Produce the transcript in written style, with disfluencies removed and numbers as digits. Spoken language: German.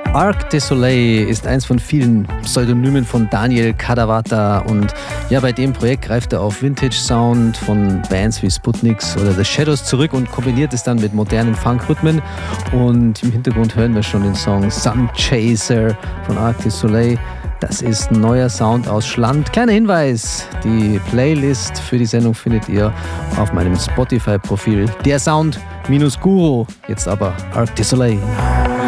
Arc du Soleil ist eins von vielen Pseudonymen von Daniel Kadawata und ja, bei dem Projekt greift er auf Vintage-Sound von Bands wie Sputniks oder The Shadows zurück und kombiniert es dann mit modernen Funk-Rhythmen. Und im Hintergrund hören wir schon den Song Sun Chaser von Arc du Soleil. Das ist ein neuer Sound aus Schland. Kleiner Hinweis, die Playlist für die Sendung findet ihr auf meinem Spotify-Profil. Der Sound minus Guru, jetzt aber Arc du Soleil.